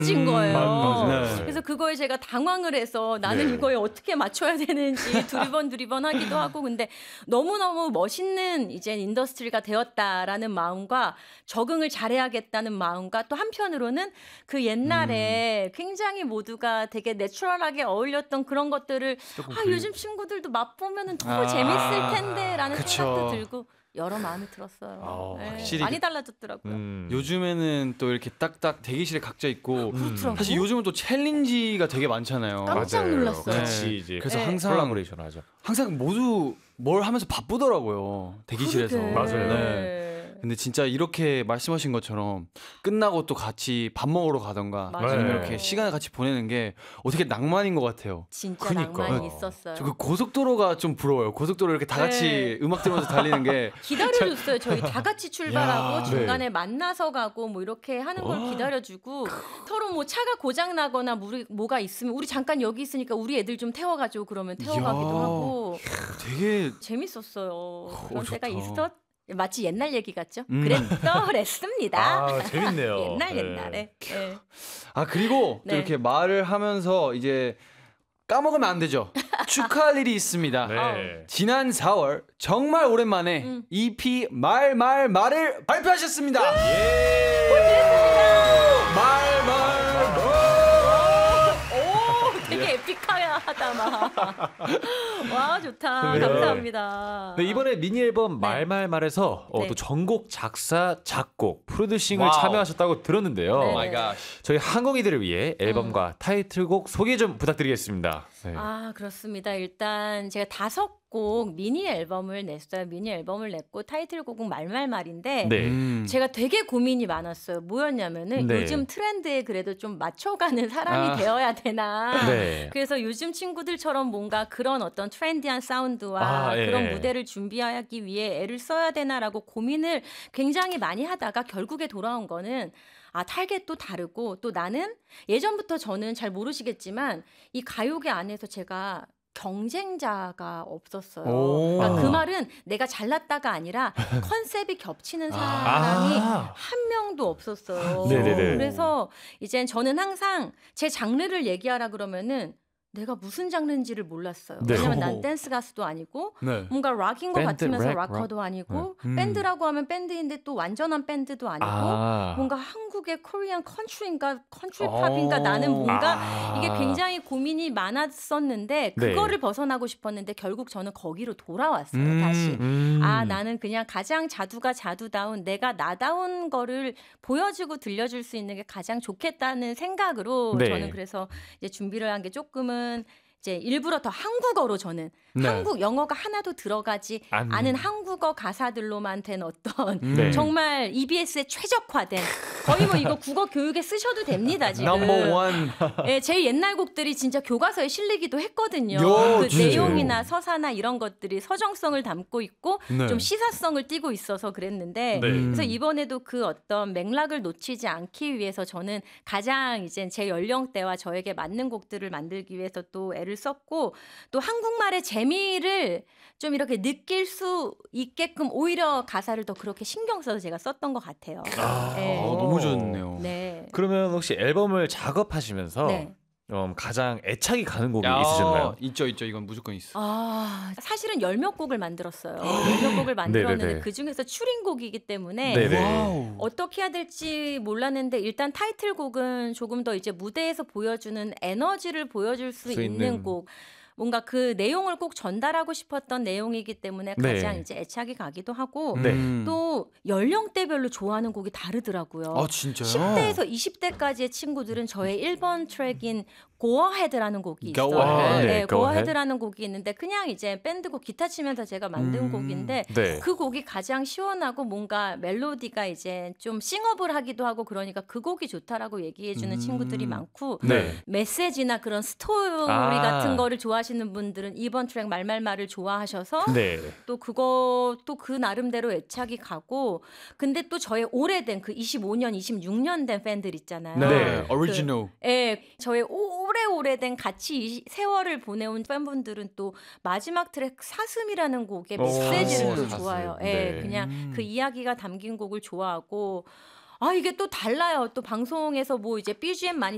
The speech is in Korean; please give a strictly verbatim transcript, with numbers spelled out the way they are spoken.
음, 거예요. 맞, 맞아요. 그래서 그거에 제가 당황을 해서 나는 네. 이거에 어떻게 맞춰야 되는지 두리번 두리번 하기도 하고 근데 너무너무 멋있는 이제 인더스트리가 되었다라는 마음과 적응을 잘해야겠다는 마음과 또 한편으로는 그 옛날에 음. 굉장히 모두가 되게 내추럴하게 어울렸던 그런 것들을 아, 그... 요즘 친구들도 맛보면은 더 아, 재밌을 텐데라는 그쵸. 생각도 들고 여러 마음이 들었어요. 어, 네. 확실히 많이 달라졌더라고요. 음. 요즘에는 또 이렇게 딱딱 대기실에 각자 있고 음. 사실 요즘은 또 챌린지가 되게 많잖아요. 깜짝 놀랐어요. 같이 이제 그래서 네. 항상 콜라보레이션 하죠. 항상 모두 뭘 하면서 바쁘더라고요. 대기실에서. 그러게. 맞아요. 네. 근데 진짜 이렇게 말씀하신 것처럼 끝나고 또 같이 밥 먹으러 가던가 아니면 이렇게 시간을 같이 보내는 게 어떻게 낭만인 것 같아요. 진짜 그러니까. 낭만이 있었어요. 저 그 고속도로가 좀 부러워요. 고속도로 이렇게 다 같이 네. 음악 들으면서 달리는 게 기다려줬어요. 저희 다 같이 출발하고 야, 중간에 네. 만나서 가고 뭐 이렇게 하는 걸 기다려주고 서로 뭐 차가 고장 나거나 뭐가 있으면 우리 잠깐 여기 있으니까 우리 애들 좀 태워가지고 그러면 태워가기도 이야, 하고 되게 재밌었어요. 그런 때가 있었. 마치 옛날 얘기 같죠? 음. 그랬더랬습니다. 아, 재밌네요. 옛날 옛날에. 네. 아 그리고 네. 또 이렇게 말을 하면서 이제 까먹으면 안 되죠. 축하할 일이 있습니다. 네. 지난 사월 정말 오랜만에 음. 이피 말 말 말을 발표하셨습니다. 예. 말 말 되게 에픽하다 막. 와 좋다. 네. 감사합니다. 네, 이번에 미니 앨범 말말말에서 네. 어, 또 전곡 작사 작곡 프로듀싱을 와우. 참여하셨다고 들었는데요. 네. 마이 갓. 저희 항공이들을 위해 앨범과 음. 타이틀곡 소개 좀 부탁드리겠습니다. 네. 아 그렇습니다. 일단 제가 다섯 곡 미니 앨범을 냈어요. 미니 앨범을 냈고 타이틀곡은 말말말인데 네. 음. 제가 되게 고민이 많았어요. 뭐였냐면은 네. 요즘 트렌드에 그래도 좀 맞춰가는 사람이 아. 되어야 되나. 네. 그래서 요즘 친구들처럼 뭔가 그런 어떤 트렌디한 사운드와 아, 그런 예. 무대를 준비하기 위해 애를 써야 되나라고 고민을 굉장히 많이 하다가 결국에 돌아온 거는 아, 타겟도 다르고 또 나는 예전부터 저는 잘 모르시겠지만 이 가요계 안에서 제가 경쟁자가 없었어요. 그러니까 그 말은 내가 잘났다가 아니라 컨셉이 겹치는 사람이 아~ 한 명도 없었어요. 네네네. 그래서 이제 저는 항상 제 장르를 얘기하라 그러면은 내가 무슨 장르인지를 몰랐어요. 네. 왜냐면 난 댄스 가수도 아니고 네. 뭔가 락인 것 밴드, 같으면서 락, 락커도 락. 아니고 네. 음. 밴드라고 하면 밴드인데 또 완전한 밴드도 아니고 아. 뭔가 한국의 코리안 컨트리인가 컨트리 팝인가 나는 뭔가 아. 이게 굉장히 고민이 많았었는데 그거를 네. 벗어나고 싶었는데 결국 저는 거기로 돌아왔어요. 음. 다시. 음. 아 나는 그냥 가장 자두가 자두다운 내가 나다운 거를 보여주고 들려줄 수 있는 게 가장 좋겠다는 생각으로 네. 저는 그래서 이제 준비를 한 게 조금은 이제 일부러 더 한국어로 저는 네. 한국 영어가 하나도 들어가지 안... 않은 한국어 가사들로만 된 어떤 네. 정말 이비에스에 최적화된 거의 뭐 이거 국어 교육에 쓰셔도 됩니다 지금. 넘버 원. 네, 제 옛날 곡들이 진짜 교과서에 실리기도 했거든요. 요, 그 진짜요? 내용이나 서사나 이런 것들이 서정성을 담고 있고 네. 좀 시사성을 띠고 있어서 그랬는데 네. 그래서 이번에도 그 어떤 맥락을 놓치지 않기 위해서 저는 가장 이제 제 연령대와 저에게 맞는 곡들을 만들기 위해서 또 애를 썼고 또 한국말의 재미를 좀 이렇게 느낄 수 있게끔 오히려 가사를 더 그렇게 신경 써서 제가 썼던 것 같아요. 아, 네. 어, 너무 좋네요. 네. 그러면 혹시 앨범을 작업하시면서 네. 음, 가장 애착이 가는 곡이 야, 있으셨나요? 있죠, 있죠. 이건 무조건 있어. 아, 사실은 열 몇 곡을 만들었어요. 열 몇 곡을 만들었는데 네네네. 그 중에서 추린곡이기 때문에 네네. 어떻게 해야 될지 몰랐는데 일단 타이틀곡은 조금 더 이제 무대에서 보여주는 에너지를 보여줄 수, 수 있는, 있는 곡. 뭔가 그 내용을 꼭 전달하고 싶었던 내용이기 때문에 가장 네. 이제 애착이 가기도 하고 네. 또 연령대별로 좋아하는 곡이 다르더라고요. 아, 진짜요? 십 대에서 이십 대까지의 친구들은 저의 일 번 트랙인 Go Ahead라는 곡이 있어요. Go Ahead. 네, 네, Go Go Ahead라는 곡이 있는데 그냥 이제 밴드곡 기타 치면서 제가 만든 음. 곡인데 네. 그 곡이 가장 시원하고 뭔가 멜로디가 이제 좀 싱업을 하기도 하고 그러니까 그 곡이 좋다라고 얘기해주는 음. 친구들이 많고 네. 메시지나 그런 스토리 아. 같은 거를 좋아하시는 분들은 이번 트랙 말말말을 좋아하셔서 네. 또 그거 또 그 나름대로 애착이 가고 근데 또 저의 오래된 그 이십오 년, 이십육 년 된 팬들 있잖아요. 네. 오리지널. 그, 예, 저의 오래 오래된 같이 이 세월을 보내온 팬분들은 또 마지막 트랙 사슴이라는 곡의 오, 메시지를 또 사슴. 좋아해요. 예, 네. 그냥 음. 그 이야기가 담긴 곡을 좋아하고 아 이게 또 달라요. 또 방송에서 뭐 이제 비지엠 많이